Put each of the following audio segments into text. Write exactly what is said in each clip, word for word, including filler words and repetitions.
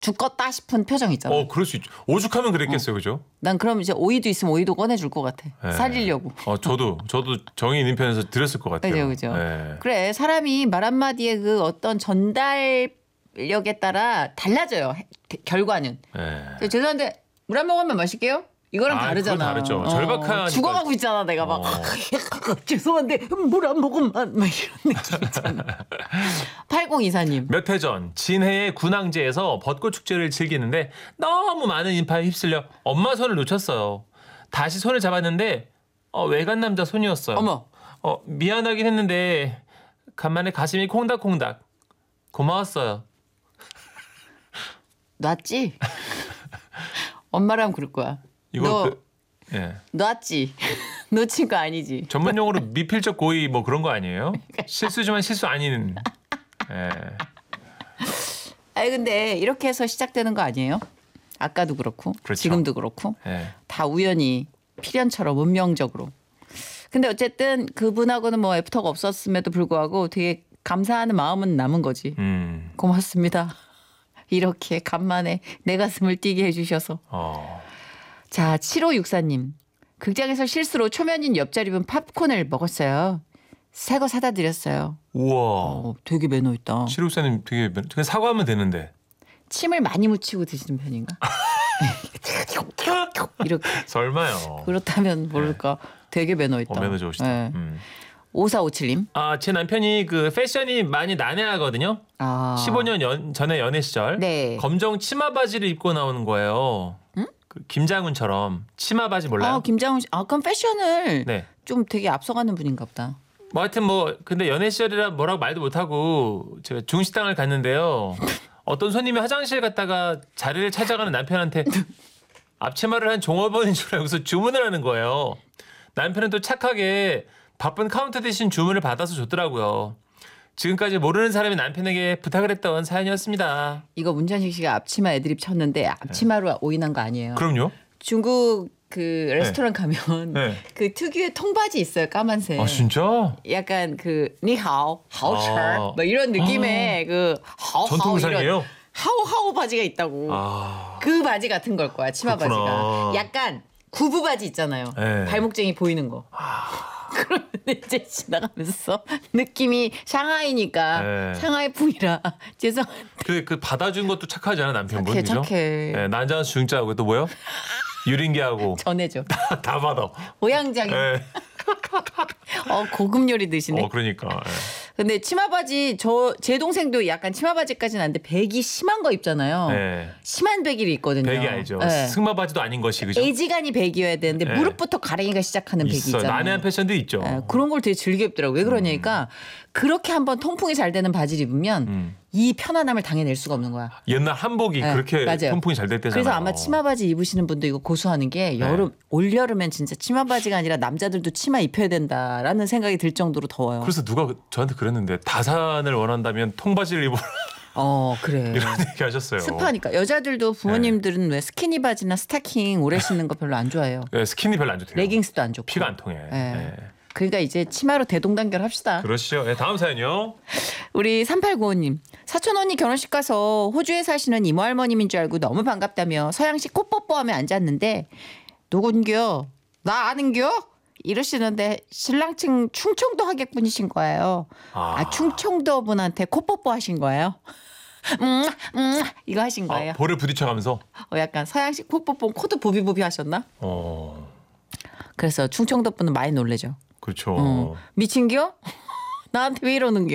죽겠다 싶은 표정 있잖아. 어, 그럴 수 있죠. 오죽하면 그랬겠어요, 어. 그죠? 난 그럼 이제 오이도 있으면 오이도 꺼내줄 것 같아. 네. 살리려고. 어, 저도 저도 정이 있는 편에서 드렸을 것 같아요. 그죠, 그죠. 네. 그래, 사람이 말 한마디에 그 어떤 전달력에 따라 달라져요. 결과는. 네. 죄송한데 물 한 모금만 마실게요. 이거랑 아, 다르잖아. 다르죠. 어, 절박한. 죽어가고 있잖아, 내가 막. 어. 죄송한데 물 한 모금만 막 이런 느낌 있잖아. 팔공이사님. 몇 해 전 진해의 군항제에서 벚꽃 축제를 즐기는데 너무 많은 인파에 휩쓸려 엄마 손을 놓쳤어요. 다시 손을 잡았는데 어, 외간 남자 손이었어요. 어머. 어, 미안하긴 했는데 간만에 가슴이 콩닥콩닥. 고마웠어요. 놨지? 엄마랑 그럴 거야. 이거 너 그, 예. 놨지? 놓친 거 아니지? 전문 용어로 미필적 고의 뭐 그런 거 아니에요? 실수지만 실수 아닌. 예. 아니 근데 이렇게 해서 시작되는 거 아니에요? 아까도 그렇고 그렇죠. 지금도 그렇고 예. 다 우연히 필연처럼 운명적으로. 근데 어쨌든 그분하고는 뭐 애프터가 없었음에도 불구하고 되게 감사하는 마음은 남은 거지. 음. 고맙습니다. 이렇게 간만에 내 가슴을 뛰게 해주셔서. 어. 자, 칠오육사님. 극장에서 실수로 초면인 옆자리분 팝콘을 먹었어요. 새 거 사다 드렸어요. 우와. 어, 되게 매너 있다. 칠오육사님 되게 매너, 그냥 사과하면 되는데. 침을 많이 묻히고 드시는 편인가? 이렇게. 설마요. 그렇다면 모를까. 네. 되게 매너 있다. 어, 매너 좋으시다. 네. 음. 오사오칠님. 아, 제 남편이 그 패션이 많이 난해하거든요. 아. 십오 년 연, 전에 연애 시절. 네. 검정 치마 바지를 입고 나오는 거예요. 응? 그 김장훈처럼 치마 바지 몰라요? 아, 김장훈 씨. 아, 그럼 패션을 네. 좀 되게 앞서가는 분인가 보다. 뭐 하여튼 뭐 근데 연애 시절이라 뭐라고 말도 못하고 제가 중식당을 갔는데요. 어떤 손님이 화장실 갔다가 자리를 찾아가는 남편한테 앞치마를 한 종업원인 줄 알고서 주문을 하는 거예요. 남편은 또 착하게 바쁜 카운터 대신 주문을 받아서 줬더라고요. 지금까지 모르는 사람이 남편에게 부탁을 했던 사연이었습니다. 이거 문천식 씨가 앞치마 애드립 쳤는데 앞치마로 네. 오인한 거 아니에요? 그럼요. 중국 그 레스토랑 네. 가면 네. 그 특유의 통바지 있어요. 까만색. 아 진짜? 약간 그 니하오, 하오처 아. 뭐 이런 느낌의 아. 그 하오하오 전통 의상이에요? 하오하오 바지가 있다고. 아. 그 바지 같은 걸 거야. 치마 그렇구나. 바지가. 약간 구부 바지 있잖아요. 네. 발목쟁이 보이는 거. 아. 그러면 이제 지나가면서 느낌이 샹하이니까 네. 샹하이풍이라 죄송한데. 그, 그 받아준 것도 착하지 않아 남편분? 착해 그죠? 착해. 네, 난장은 중짜하고 또 뭐요? 유린기하고. 전해줘. 다, 다 받아. 오양장이. 네. 어 고급 요리 드시네. 어 그러니까. 네. 근데 치마바지 저 제 동생도 약간 치마바지까지는 아닌데 백이 심한 거 입잖아요. 네. 심한 백이 있거든요. 백이 알죠. 네. 승마바지도 아닌 것이 그죠. 애지간히 백이어야 되는데 네. 무릎부터 가랭이가 시작하는 있어. 백이 있잖아요. 난해한 패션도 있죠. 네. 그런 걸 되게 즐겨 입더라고요. 왜 그러냐니까 음. 그렇게 한번 통풍이 잘 되는 바지를 입으면 음. 이 편안함을 당해낼 수가 없는 거야. 옛날 한복이 네. 그렇게 맞아요. 통풍이 잘 될 때잖아요. 그래서 아마 치마바지 입으시는 분도 이거 고수하는 게 여름 네. 올여름엔 진짜 치마바지가 아니라 남자들도 치마 입혀야 된다라는 생각이 들 정도로 더워요. 그래서 누가 저한테 그랬는데 다산을 원한다면 통바지를 입어라. 어 그래. 이런 얘기 하셨어요. 습하니까. 여자들도 부모님들은 네. 왜 스키니 바지나 스타킹 오래 신는 거 별로 안 좋아해요. 네, 스키니 별로 안 좋대요. 레깅스도 안 좋고. 피가 안 통해. 네. 네. 그러니까 이제 치마로 대동단결 합시다. 그렇죠. 네, 다음 사연요. 우리 삼팔구오님. 사촌 언니 결혼식 가서 호주에 사시는 이모 할머님인 줄 알고 너무 반갑다며 서양식 콧뽀뽀하며 앉았는데 누군겨? 나 아는겨? 이러시는데 신랑 측 충청도 하객분이신 거예요. 아, 아 충청도 분한테 콧뽀뽀 하신 거예요? 음, 음, 이거 하신 거예요. 아, 볼을 부딪혀가면서? 어, 약간 서양식 콧뽀뽀 코도 보비보비 하셨나? 어. 그래서 충청도 분은 많이 놀래죠. 그렇죠. 어. 미친겨? 나한테 왜 이러는겨?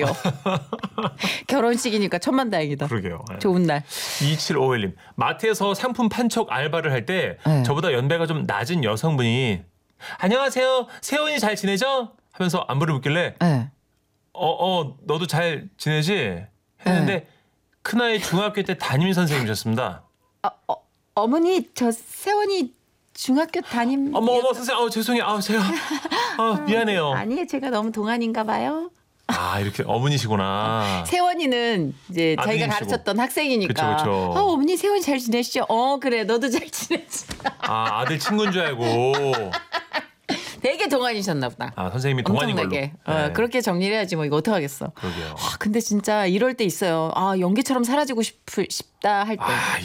결혼식이니까 천만다행이다. 그러게요. 네. 좋은 날. 이칠오일님. 마트에서 상품 판촉 알바를 할 때 네. 저보다 연배가 좀 낮은 여성분이 안녕하세요. 세훈이 잘 지내죠? 하면서 안부를 묻길래 네. 어, 어, 너도 잘 지내지? 했는데 네. 큰아이 중학교 때 담임 선생님이셨습니다. 어, 어, 어머니 저 세훈이 중학교 담임. 어머 어머 선생님, 아 죄송해요. 아 제가 아 미안해요. 아니에요, 제가 너무 동안인가 봐요. 아 이렇게 어머니시구나. 세원이는 이제 아드님이시고. 자기가 가르쳤던 학생이니까. 그쵸, 그쵸. 어, 어머니 세원이 잘 지내시죠? 어 그래 너도 잘 지내지. 아 아들 친구인 줄 알고. 되게 동안이셨나 보다. 아 선생님이 동안인 걸로. 엄청나게. 어, 네. 그렇게 정리를 해야지 뭐 이거 어떡하겠어. 그러게요. 아, 근데 진짜 이럴 때 있어요. 아 연기처럼 사라지고 싶, 싶다 할 때. 아